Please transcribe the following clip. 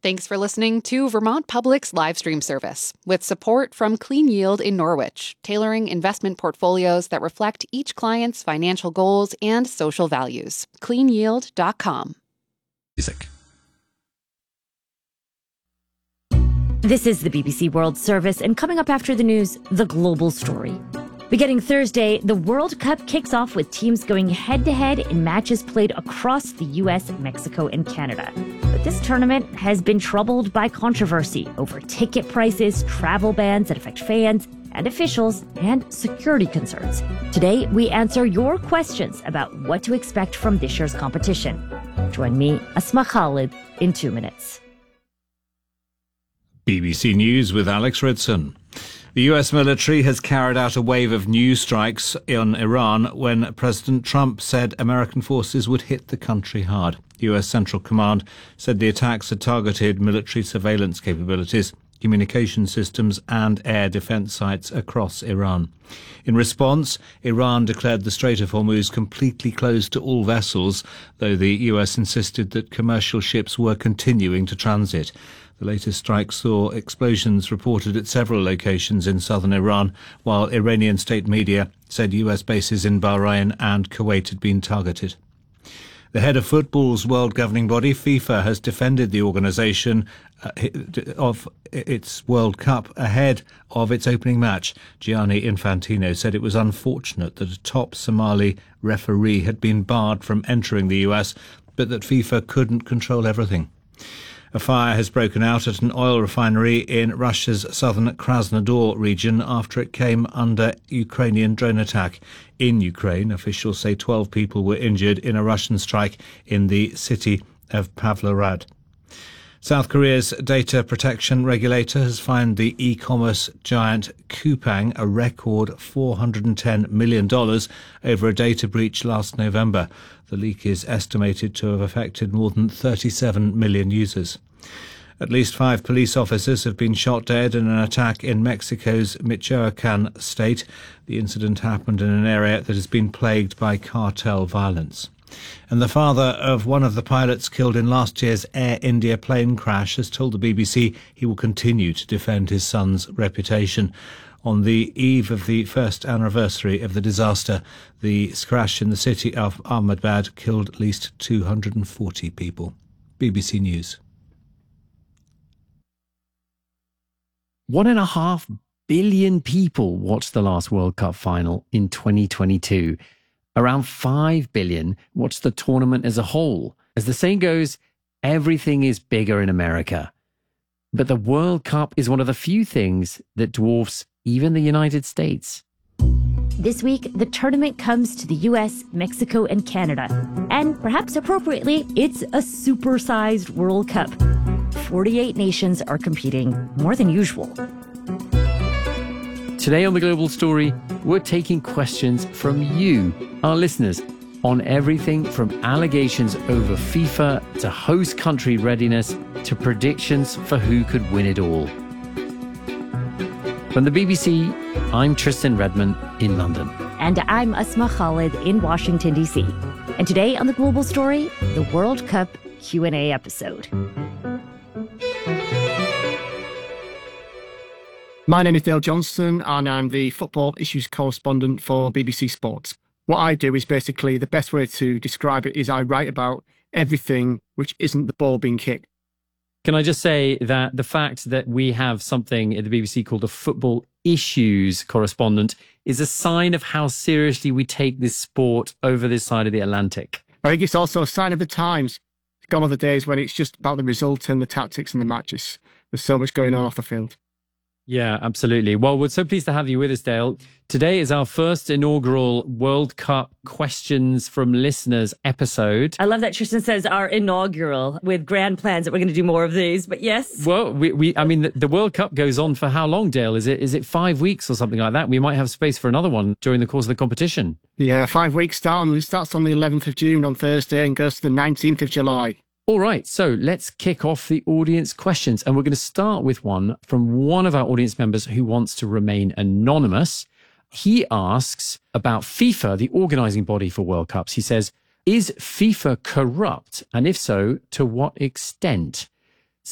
Thanks for listening to Vermont Public's live stream service, with support from Clean Yield in Norwich, tailoring investment portfolios that reflect each client's financial goals and social values. CleanYield.com. Music. This is the BBC World Service, and coming up after the news, the global story. Beginning Thursday, the World Cup kicks off with teams going head-to-head in matches played across the U.S., Mexico, and Canada. But this tournament has been troubled by controversy over ticket prices, travel bans that affect fans and officials, and security concerns. Today, we answer your questions about what to expect from this year's competition. Join me, Asma Khalid, in 2 minutes. BBC News with Alex Ridson. The US military has carried out a wave of new strikes on Iran when President Trump said American forces would hit the country hard. US Central Command said the attacks had targeted military surveillance capabilities, communication systems and air defense sites across Iran. In response, Iran declared the Strait of Hormuz completely closed to all vessels, though the US insisted that commercial ships were continuing to transit. The latest strike saw explosions reported at several locations in southern Iran, while Iranian state media said US bases in Bahrain and Kuwait had been targeted. The head of football's world governing body, FIFA, has defended the organisation of its World Cup ahead of its opening match. Gianni Infantino said it was unfortunate that a top Somali referee had been barred from entering the US, but that FIFA couldn't control everything. A fire has broken out at an oil refinery in Russia's southern Krasnodar region after it came under Ukrainian drone attack. In Ukraine, officials say 12 people were injured in a Russian strike in the city of Pavlograd. South Korea's data protection regulator has fined the e-commerce giant Coupang a record $410 million over a data breach last November. The leak is estimated to have affected more than 37 million users. At least 5 police officers have been shot dead in an attack in Mexico's Michoacan state. The incident happened in an area that has been plagued by cartel violence. And the father of one of the pilots killed in last year's Air India plane crash has told the BBC he will continue to defend his son's reputation. On the eve of the first anniversary of the disaster, the crash in the city of Ahmedabad killed at least 240 people. BBC News. 1.5 billion people watched the last World Cup final in 2022. Around 5 billion watched the tournament as a whole. As the saying goes, everything is bigger in America. But the World Cup is one of the few things that dwarfs even the United States. This week, the tournament comes to the US, Mexico, and Canada. And perhaps appropriately, it's a supersized World Cup. 48 nations are competing, more than usual. Today on The Global Story, we're taking questions from you, our listeners, on everything from allegations over FIFA to host country readiness to predictions for who could win it all. From the BBC, I'm Tristan Redmond in London. And I'm Asma Khalid in Washington, D.C. And today on The Global Story, the World Cup Q&A episode. My name is Dale Johnston, and I'm the football issues correspondent for BBC Sports. What I do is basically, the best way to describe it is I write about everything which isn't the ball being kicked. Can I just say that the fact that we have something at the BBC called a football issues correspondent is a sign of how seriously we take this sport over this side of the Atlantic. I think it's also a sign of the times. It's gone are the days when it's just about the result and the tactics and the matches. There's so much going on off the field. Yeah, absolutely. Well, we're so pleased to have you with us, Dale. Today is our first inaugural World Cup Questions from Listeners episode. I love that Tristan says our inaugural, with grand plans that we're going to do more of these, but yes. Well, the World Cup goes on for how long, Dale? Is it 5 weeks or something like that? We might have space for another one during the course of the competition. Yeah, 5 weeks start. It starts on the 11th of June on Thursday and goes to the 19th of July. All right, so let's kick off the audience questions. And we're going to start with one from one of our audience members who wants to remain anonymous. He asks about FIFA, the organising body for World Cups. He says, is FIFA corrupt? And if so, to what extent?